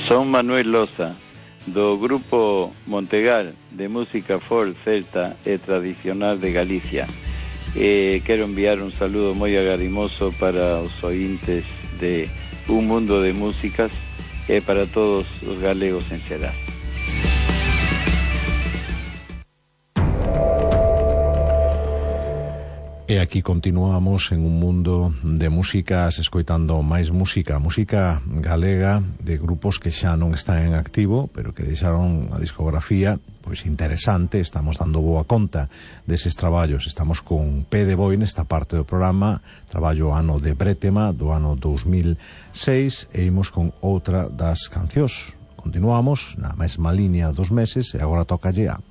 Son Manuel Loza, do grupo Montegal de música folk, celta e tradicional de Galicia. Quero enviar un saludo moi agarimoso para os ointes de Un Mundo de Músicas e para todos os galegos en xeral. E aquí continuamos en Un Mundo de Músicas, escoitando máis música galega de grupos que xa non están en activo, pero que deixaron a discografía pois interesante. Estamos dando boa conta deses traballos. Estamos con P de Boi nesta parte do programa, traballo ano de Bretema do ano 2006, e imos con outra das cancións. Continuamos na mesma línea dos meses e agora toca a